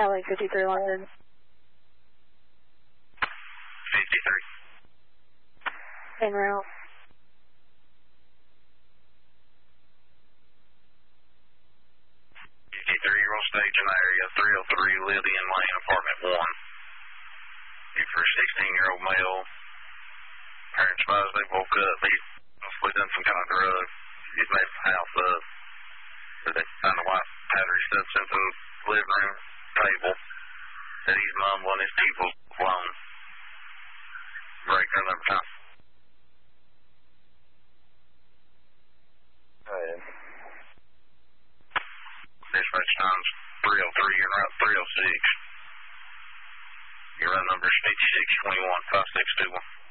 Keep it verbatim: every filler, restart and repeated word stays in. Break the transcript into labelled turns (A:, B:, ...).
A: Highway fifty-three London.
B: fifty-three.
A: En route.
B: fifty-three, you're on station area, three oh three Lydian Lane, apartment one. You for a sixteen-year-old male. Parents advised they woke up. He possibly done some kind of drug. He's made the house up. But they found a white powdery substance in the living room table. Said he's mumbling, his teeth was blown. Break another time.
C: Go ahead.
B: Dispatch times three oh three, you're route three oh six. Your run number is fifty-six twenty-one, five six two one.